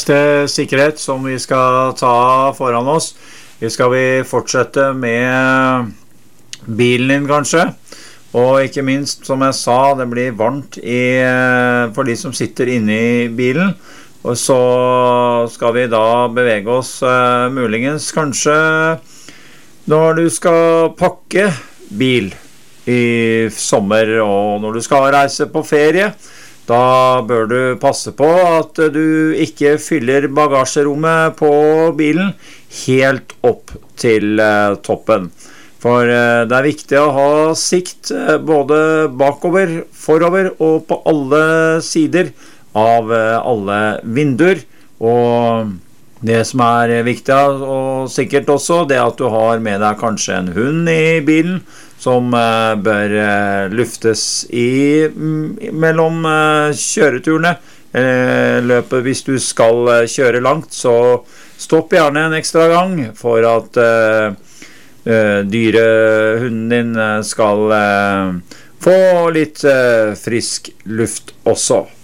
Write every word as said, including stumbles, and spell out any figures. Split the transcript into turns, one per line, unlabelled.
Neste sikkerhet som vi skal ta foran oss, vi skal vi fortsette med bilen din kanskje, og ikke minst som jeg sa, det blir varmt i, for de som sitter inne i bilen, og så skal vi da bevege oss uh, muligens kanskje når du skal pakke bil i sommer, og når du skal reise på ferie, da bør du passe på at du ikke fyller bagasjerommet på bilen helt opp til uh, toppen. For uh, det er viktig å ha sikt uh, både bakover, forover og på alle sider av uh, alle vinduer. Og det som er viktig og sikkert også, det er at du har med deg kanskje en hund i bilen, som uh, bør uh, luftes i mm, mellom uh, kjøreturene. Uh, løpet hvis du skal uh, kjøre langt, så stopp gjerne en ekstra gang for at uh, uh, dyrehunden din uh, skal uh, få litt uh, frisk luft også.